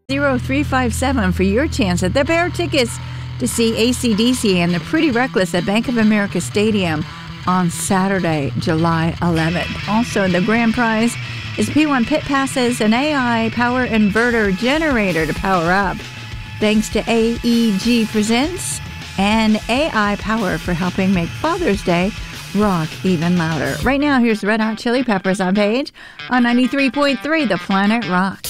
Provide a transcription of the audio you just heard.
0357 for your chance at the pair of tickets to see AC/DC and the Pretty Reckless at Bank of America Stadium on Saturday, July 11th. Also, the grand prize is P1 pit passes, an AI power inverter generator to power up. Thanks to AEG Presents and AI Power for helping make Father's Day rock even louder. Right now, here's Red Hot Chili Peppers on Page on 93.3 The Planet Rock.